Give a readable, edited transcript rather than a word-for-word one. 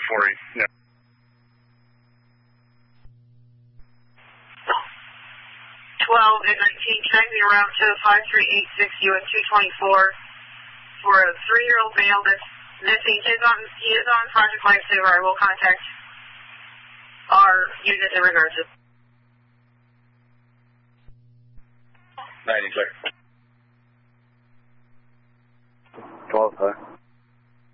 448. No. 12 and 19, connecting around to 5386 UN 224 for a 3-year-old male that's missing. He is on Project Lifesaver. I will contact our unit in regards to 90, clear.